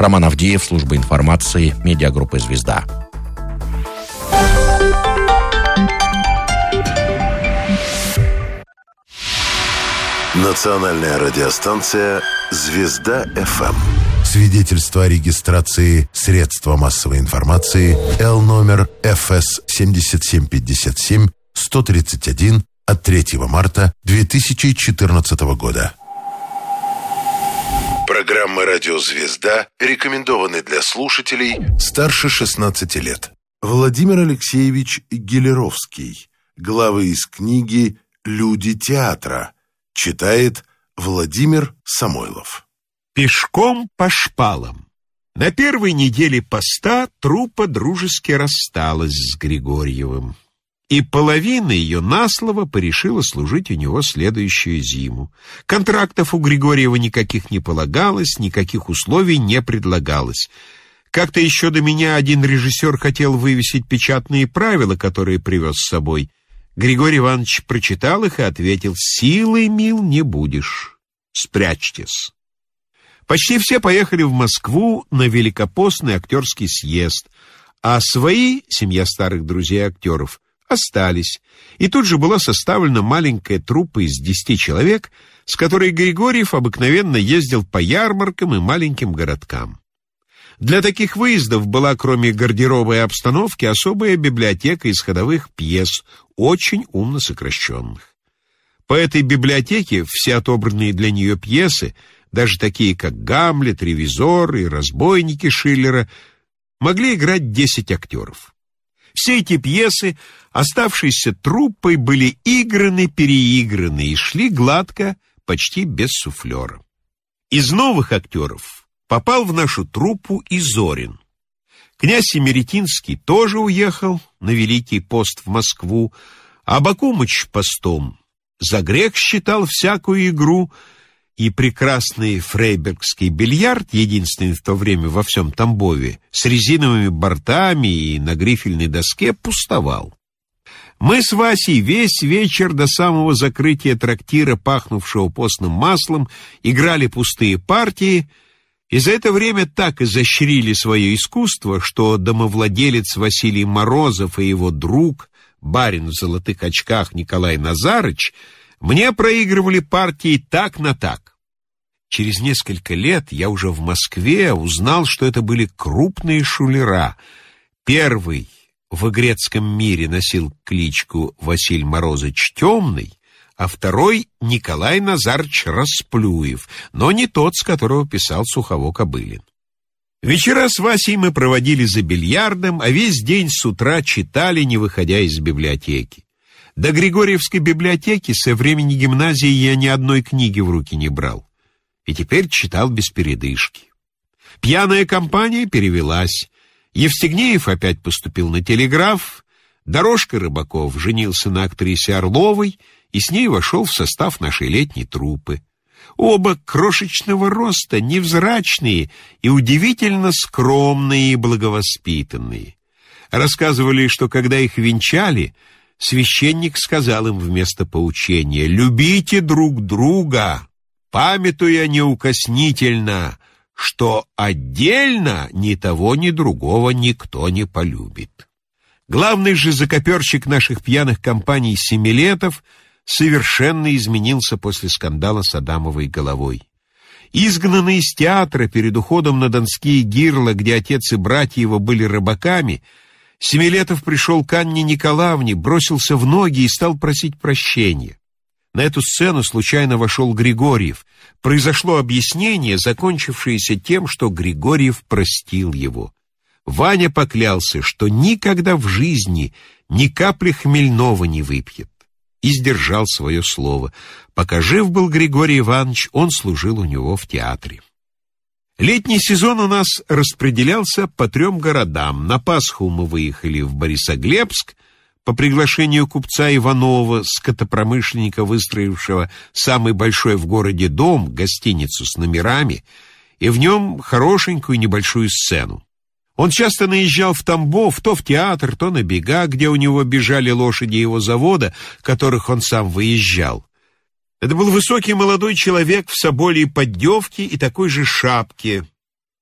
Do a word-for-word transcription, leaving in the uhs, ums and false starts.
Роман Авдеев, служба информации, медиагруппы «Звезда». Национальная радиостанция «Звезда-ФМ». Свидетельство о регистрации средства массовой информации Л номер эф эс семь семь пять семь сто тридцать один от третьего марта две тысячи четырнадцатого года. Программа «Радио Звезда» рекомендованы для слушателей старше шестнадцати лет. Владимир Алексеевич Гелеровский. Главы из книги «Люди театра». Читает Владимир Самойлов. Пешком по шпалам. На первой неделе поста труппа дружески рассталась с Григорьевым, и половина ее наслово порешила служить у него следующую зиму. Контрактов у Григорьева никаких не полагалось, никаких условий не предлагалось. Как-то еще до меня один режиссер хотел вывесить печатные правила, которые привез с собой. Григорий Иванович прочитал их и ответил: «Силой, мил, не будешь, спрячьтесь». Почти все поехали в Москву на Великопостный актерский съезд, а свои, семья старых друзей актеров, остались. И тут же была составлена маленькая труппа из десяти человек, с которой Григорьев обыкновенно ездил по ярмаркам и маленьким городкам. Для таких выездов была, кроме гардероба и обстановки, особая библиотека из ходовых пьес, очень умно сокращенных. По этой библиотеке все отобранные для нее пьесы, даже такие как «Гамлет», «Ревизор» и «Разбойники» Шиллера, могли играть десять актеров. Все эти пьесы, оставшиеся труппой, были играны, переиграны и шли гладко, почти без суфлера. Из новых актеров попал в нашу труппу и Зорин. Князь Семеретинский тоже уехал на Великий пост в Москву, а Бакумыч постом за грех считал всякую игру, и прекрасный фрейбергский бильярд, единственный в то время во всем Тамбове, с резиновыми бортами и на грифельной доске, пустовал. Мы с Васей весь вечер до самого закрытия трактира, пахнувшего постным маслом, играли пустые партии, и за это время так изощрили свое искусство, что домовладелец Василий Морозов и его друг, барин в золотых очках Николай Назарыч, мне проигрывали партии так на так. Через несколько лет я уже в Москве узнал, что это были крупные шулера. Первый в игрецком мире носил кличку Василий Морозыч Темный, а второй — Николай Назарыч Расплюев, но не тот, с которого писал Сухово-Кобылин. Вечера с Васей мы проводили за бильярдом, а весь день с утра читали, не выходя из библиотеки. До Григорьевской библиотеки со времени гимназии я ни одной книги в руки не брал, и теперь читал без передышки. Пьяная компания перевелась. Евстигнеев опять поступил на телеграф, Дорожка Рыбаков женился на актрисе Орловой и с ней вошел в состав нашей летней труппы. Оба крошечного роста, невзрачные и удивительно скромные и благовоспитанные. Рассказывали, что когда их венчали, священник сказал им вместо поучения: «Любите друг друга, памятуя неукоснительно, что отдельно ни того, ни другого никто не полюбит». Главный же закоперщик наших пьяных компаний Семилетов совершенно изменился после скандала с Адамовой головой. Изгнанный из театра перед уходом на Донские гирла, где отец и братья его были рыбаками, Семилетов пришел к Анне Николаевне, бросился в ноги и стал просить прощения. На эту сцену случайно вошел Григорьев. Произошло объяснение, закончившееся тем, что Григорьев простил его. Ваня поклялся, что никогда в жизни ни капли хмельного не выпьет, и сдержал свое слово. Пока жив был Григорий Иванович, он служил у него в театре. Летний сезон у нас распределялся по трем городам. На Пасху мы выехали в Борисоглебск по приглашению купца Иванова, скотопромышленника, выстроившего самый большой в городе дом, гостиницу с номерами, и в нем хорошенькую небольшую сцену. Он часто наезжал в Тамбов, то в театр, то на бега, где у него бежали лошади его завода, которых он сам выезжал. Это был высокий молодой человек в соболей поддевке и такой же шапке.